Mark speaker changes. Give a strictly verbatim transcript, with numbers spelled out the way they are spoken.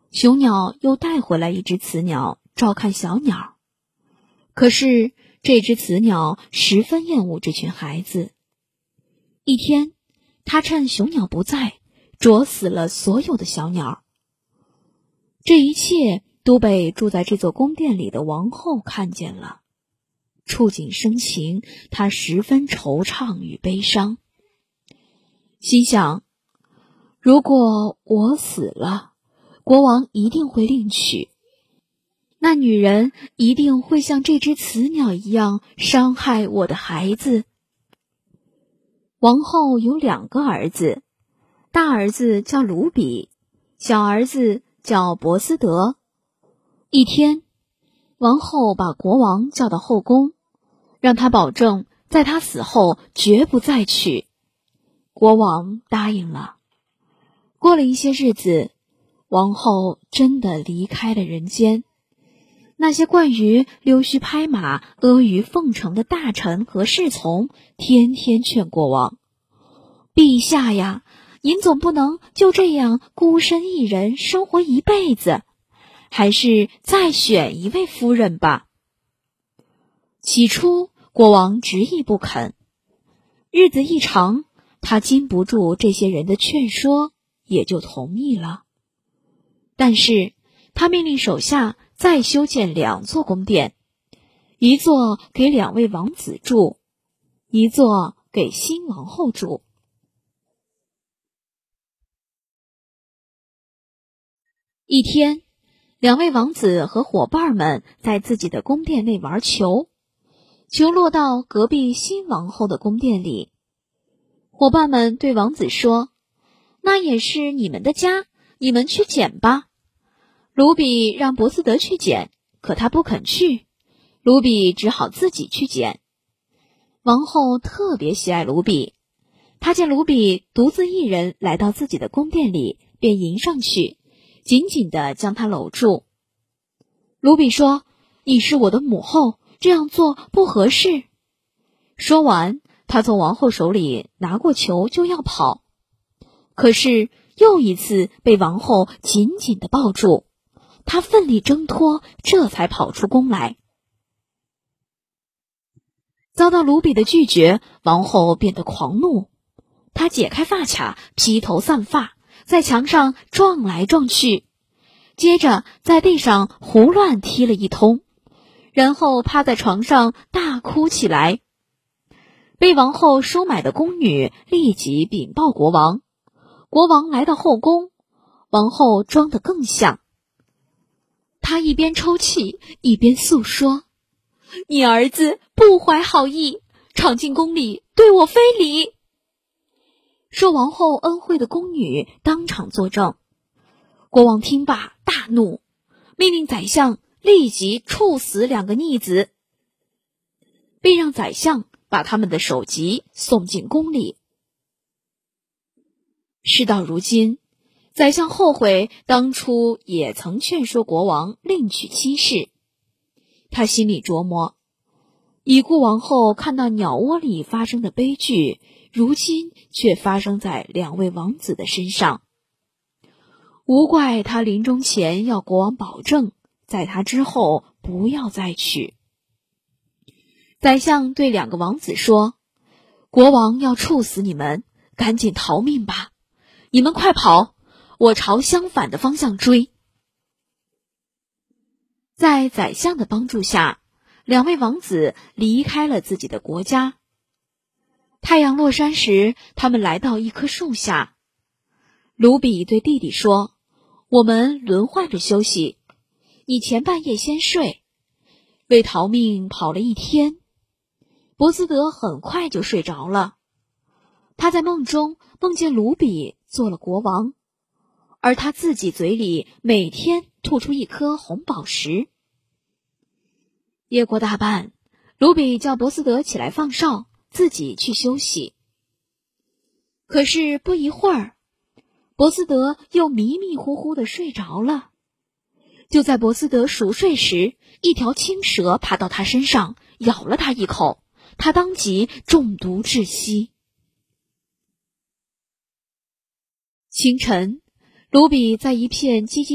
Speaker 1: 雄鸟又带回来一只雌鸟照看小鸟，可是这只雌鸟十分厌恶这群孩子。一天，它趁雄鸟不在，啄死了所有的小鸟。这一切都被住在这座宫殿里的王后看见了，触景生情，她十分惆怅与悲伤，心想，如果我死了，国王一定会另娶，那女人一定会像这只雌鸟一样伤害我的孩子。王后有两个儿子，大儿子叫卢比，小儿子叫博斯德。一天，王后把国王叫到后宫，让他保证在他死后绝不再娶。国王答应了。过了一些日子，王后真的离开了人间。那些惯于溜须拍马、阿谀奉承的大臣和侍从天天劝国王，陛下呀，您总不能就这样孤身一人生活一辈子，还是再选一位夫人吧。起初国王执意不肯，日子一长，他经不住这些人的劝说，也就同意了。但是他命令手下再修建两座宫殿，一座给两位王子住，一座给新王后住。一天，两位王子和伙伴们在自己的宫殿内玩球，球落到隔壁新王后的宫殿里。伙伴们对王子说，那也是你们的家，你们去捡吧。卢比让博斯德去捡，可他不肯去，卢比只好自己去捡。王后特别喜爱卢比，她见卢比独自一人来到自己的宫殿里，便迎上去，紧紧地将他搂住。卢比说，你是我的母后，这样做不合适。说完，他从王后手里拿过球就要跑，可是又一次被王后紧紧地抱住，他奋力挣脱，这才跑出宫来。遭到卢比的拒绝，王后变得狂怒，她解开发卡，披头散发，在墙上撞来撞去，接着在地上胡乱踢了一通，然后趴在床上大哭起来。被王后收买的宫女立即禀报国王，国王来到后宫，王后装得更像。她一边抽泣，一边诉说，你儿子不怀好意，闯进宫里对我非礼。受王后恩惠的宫女当场作证。国王听罢大怒，命令宰相立即处死两个逆子，并让宰相把他们的首级送进宫里。事到如今，宰相后悔当初也曾劝说国王另娶妻室。他心里琢磨，已故王后看到鸟窝里发生的悲剧，如今却发生在两位王子的身上。无怪他临终前要国王保证，在他之后不要再娶。宰相对两个王子说，国王要处死你们，赶紧逃命吧，你们快跑，我朝相反的方向追。在宰相的帮助下，两位王子离开了自己的国家。太阳落山时，他们来到一棵树下。卢比对弟弟说，我们轮换着休息，你前半夜先睡。为逃命跑了一天，博斯德很快就睡着了。他在梦中梦见卢比做了国王，而他自己嘴里每天吐出一颗红宝石。夜过大半，卢比叫博斯德起来放哨，自己去休息。可是不一会儿，博斯德又迷迷糊糊地睡着了。就在博斯德熟睡时，一条青蛇爬到他身上，咬了他一口，他当即中毒窒息。清晨，卢比在一片叽叽